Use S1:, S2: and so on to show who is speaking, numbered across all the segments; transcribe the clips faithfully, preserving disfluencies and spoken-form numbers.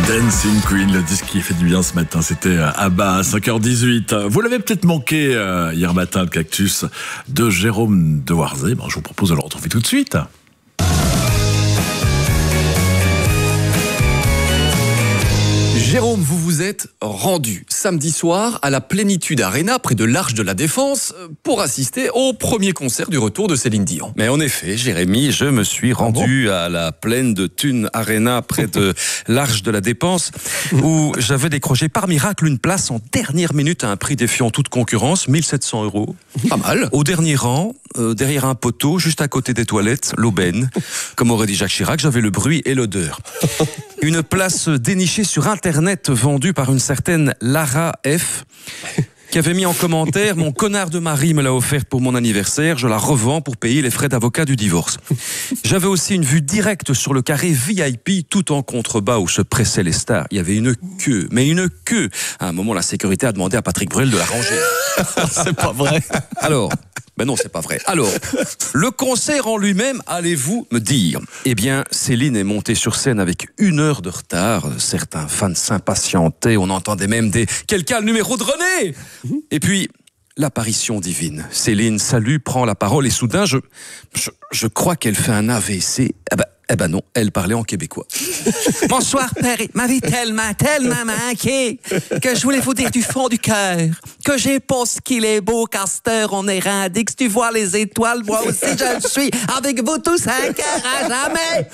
S1: Dancing Queen, le disque qui fait du bien ce matin, c'était Abba à cinq heures dix-huit. Vous l'avez peut-être manqué euh, hier matin, le Cactus de Jérôme Dewarzé. Ben, je vous propose de le retrouver tout de suite.
S2: Jérôme, vous vous êtes rendu samedi soir à la Plénitude Arena, près de l'Arche de la Défense, pour assister au premier concert du retour de Céline Dion.
S3: Mais en effet, Jérémy, je me suis rendu ah bon à la Plaine de Thun Arena, près de l'Arche de la Défense, où j'avais décroché par miracle une place en dernière minute à un prix défiant toute concurrence, mille sept cents euros.
S2: Pas mal.
S3: Au dernier rang, euh, derrière un poteau, juste à côté des toilettes, l'aubaine. Comme aurait dit Jacques Chirac, j'avais le bruit et l'odeur. Une place dénichée sur Internet, vendue par une certaine Lara F, qui avait mis en commentaire « Mon connard de mari me l'a offerte pour mon anniversaire, je la revends pour payer les frais d'avocat du divorce. » J'avais aussi une vue directe sur le carré V I P, tout en contrebas où se pressaient les stars. Il y avait une queue, mais une queue. À un moment, la sécurité a demandé à Patrick Bruel de la ranger.
S2: C'est pas vrai.
S3: Alors... Ben non, c'est pas vrai. Alors, le concert en lui-même, allez-vous me dire? Eh bien, Céline est montée sur scène avec une heure de retard. Certains fans s'impatientaient. On entendait même des « Quelqu'un le numéro de René ?» Et puis, l'apparition divine. Céline salue, prend la parole et soudain, je, je, je crois qu'elle fait un A V C. Eh ben, eh ben non, elle parlait en québécois. Bonsoir, père. Il m'avait tellement, tellement manqué que je voulais vous dire du fond du cœur que j'ai pas ce qu'il est beau, Caster, on est rendu. Que si tu vois les étoiles, moi aussi je le suis. Avec vous tous, un cœur à jamais.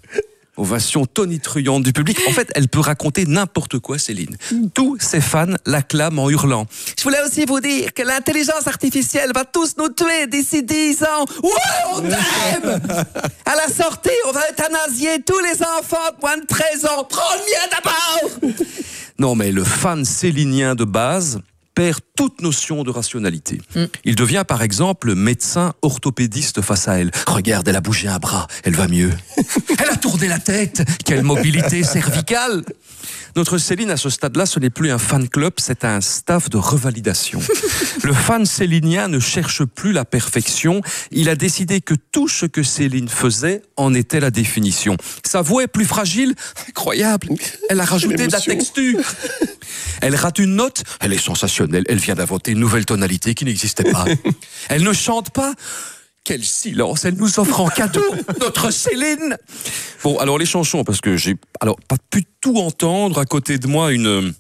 S3: Ovation tonitruante du public. En fait, elle peut raconter n'importe quoi, Céline. Tous ses fans l'acclament en hurlant. Je voulais aussi vous dire que l'intelligence artificielle va tous nous tuer d'ici dix ans. Ouais, on t'aime! À la sortie, on va euthanasier tous les enfants de moins de treize ans. Prends le mien d'abord! Non, mais le fan célinien de base perd toute notion de rationalité. Mm. Il devient par exemple médecin orthopédiste face à elle. Regarde, elle a bougé un bras, elle va mieux. Elle a tourné la tête, quelle mobilité cervicale. Notre Céline, à ce stade-là, ce n'est plus un fan club, c'est un staff de revalidation. Le fan célinien ne cherche plus la perfection. Il a décidé que tout ce que Céline faisait en était la définition. Sa voix est plus fragile, incroyable. Elle a rajouté de la texture. Elle rate une note, elle est sensationnelle. Elle vient d'inventer une nouvelle tonalité qui n'existait pas. Elle ne chante pas. Quel silence elle nous offre en cadeau, notre Céline. Bon, alors les chansons, parce que j'ai alors pas pu tout entendre. À côté de moi, une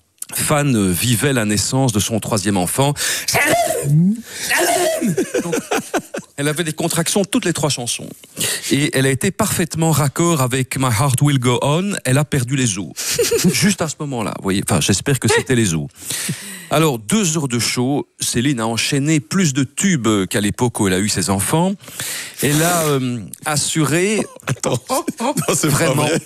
S3: fan vivait la naissance de son troisième enfant. Céline, Céline. Donc, elle avait des contractions toutes les trois chansons. Et elle a été parfaitement raccord avec My Heart Will Go On. Elle a perdu les os. Juste à ce moment-là, vous voyez. Enfin, j'espère que c'était les os. Alors, deux heures de show, Céline a enchaîné plus de tubes qu'à l'époque où elle a eu ses enfants. Elle a euh, assuré...
S1: Attends, non, c'est
S3: vraiment...
S1: vrai.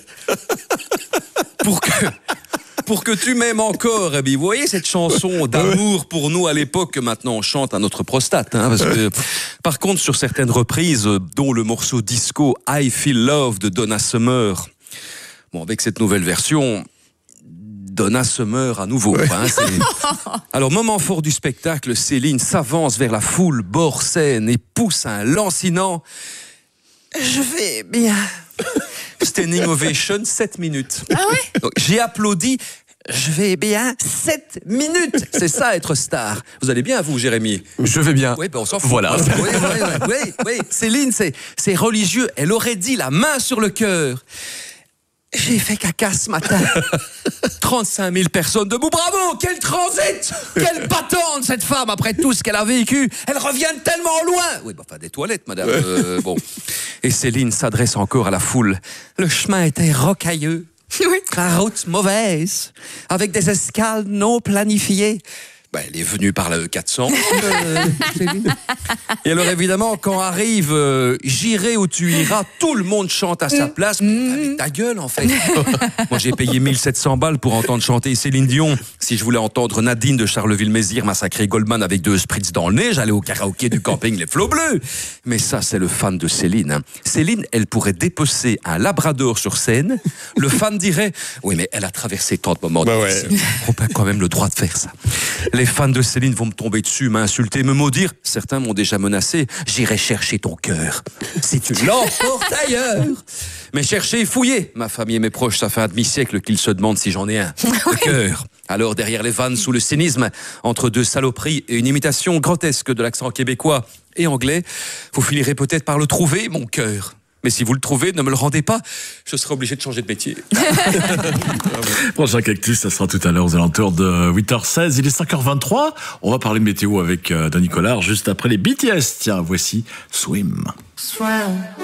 S3: Pour que... Pour que tu m'aimes encore, eh bien, vous voyez cette chanson d'amour pour nous à l'époque que maintenant on chante à notre prostate. Hein, parce que, par contre, sur certaines reprises, dont le morceau disco I Feel Love de Donna Summer, bon, avec cette nouvelle version, Donna Summer à nouveau. Hein, alors, moment fort du spectacle, Céline s'avance vers la foule, bord scène et pousse un lancinant. Je vais bien. Standing ovation, sept minutes.
S4: Ah ouais?
S3: Donc, j'ai applaudi. Je vais bien, sept minutes. C'est ça, être star. Vous allez bien, vous, Jérémy?
S2: Je vais bien.
S3: Oui, ben on s'en fout.
S2: Voilà.
S3: Oui, oui, oui, oui, oui. Céline, c'est, c'est religieux. Elle aurait dit la main sur le cœur. J'ai fait caca ce matin. trente-cinq mille personnes debout. Bravo, quel transit! Quelle battante, cette femme, après tout ce qu'elle a vécu. Elle revient tellement loin. Oui, bah, enfin, des toilettes, madame. Euh, bon. Et Céline s'adresse encore à la foule. Le chemin était rocailleux.
S4: Oui.
S3: La route mauvaise. Avec des escales non planifiées. Ben, elle est venue par la E quatre cents. Euh, et alors évidemment, quand arrive euh, J'irai où tu iras, tout le monde chante à sa place. Avec ta gueule, en fait. Moi, j'ai payé mille sept cents balles pour entendre chanter Céline Dion. Si je voulais entendre Nadine de Charleville-Mézières massacrer Goldman avec deux spritz dans le nez, j'allais au karaoké du camping Les Flots Bleus. Mais ça, c'est le fan de Céline. Hein. Céline, elle pourrait dépecer un labrador sur scène. Le fan dirait « Oui, mais elle a traversé tant de moments.
S1: Bah ouais.
S3: On a quand même le droit de faire ça. » Les les fans de Céline vont me tomber dessus, m'insulter, me maudire. Certains m'ont déjà menacé. J'irai chercher ton cœur si tu l'emportes ailleurs. Mais chercher et fouiller. Ma famille et mes proches, ça fait un demi-siècle qu'ils se demandent si j'en ai un. Le cœur. Alors, derrière les vannes, sous le cynisme, entre deux saloperies et une imitation grotesque de l'accent québécois et anglais, vous finirez peut-être par le trouver, mon cœur. Mais si vous le trouvez, ne me le rendez pas, je serai obligé de changer de métier.
S1: Prochain Cactus, ça sera tout à l'heure aux alentours de huit heures seize. Il est cinq heures vingt-trois. On va parler de météo avec euh, Denis Collard juste après les B T S. Tiens, voici Swim.
S4: Swim.